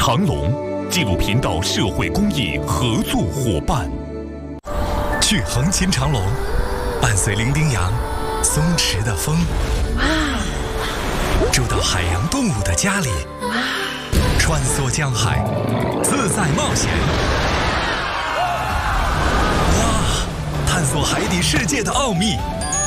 长隆纪录频道社会公益合作伙伴。去横琴长隆，伴随伶仃洋松弛的风，住到海洋动物的家里，穿梭江海，自在冒险。探索海底世界的奥秘。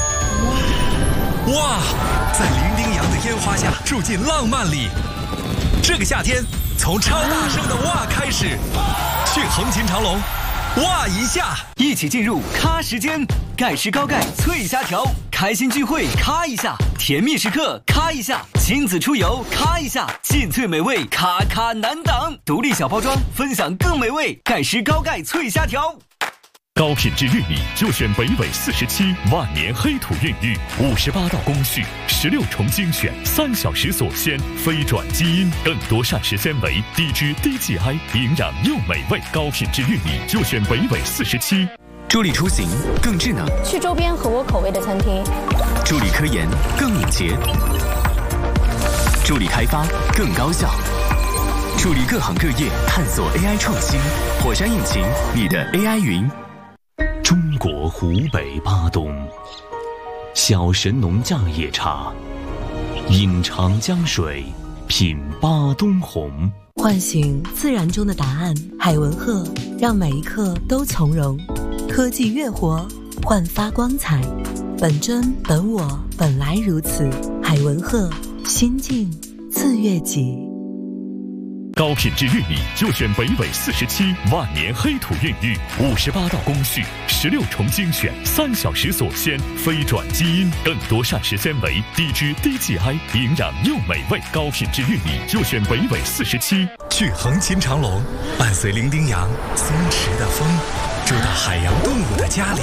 哇，在伶仃洋的烟花下住进浪漫里。这个夏天，从超大声的哇开始，去横琴长隆，哇一下！ 一起进入咖时间，盖世高钙脆虾条，开心聚会咖一下，甜蜜时刻咖一下，亲子出游咖一下，劲脆美味咖咖难挡，独立小包装，分享更美味，盖世高钙脆虾条。 高品质玉米就选北纬47万年黑土孕育，58道工序，16重精选，3小时锁鲜，非转基因，更多膳食纤维，低脂低 GI， 营养又美味。高品质玉米就选北纬47。 助力出行更智能， 去周边合我口味的餐厅； 助力科研更敏捷，助力开发更高效，助力各行各业探索 AI 创新。火山引擎，你的 AI 云。 中国湖北巴东，小神农架野茶，饮长江水，品巴东红。 唤醒自然中的答案，海文鹤让每一刻都从容。科技越活，焕发光彩。本真本我，本来如此。海文鹤，心境自悦己。 高品质玉米就选北纬47万年黑土孕育，58道工序，16重精选，3小时锁鲜，非转基因，更多膳食纤维，低脂低 GI， 营养又美味。高品质玉米就选北纬47。去横琴长隆，伴随伶仃洋松弛的风，住到海洋动物的家里。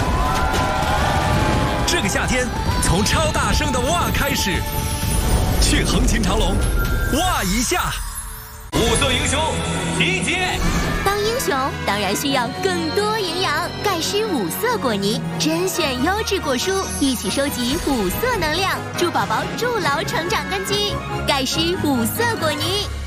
这个夏天，从超大声的哇开始，去横琴长隆，哇一下！ 五色英雄集结！ 当英雄当然需要更多营养，钙湿五色果泥，甄选优质果蔬，一起收集五色能量，助宝宝筑牢成长根基。钙湿五色果泥。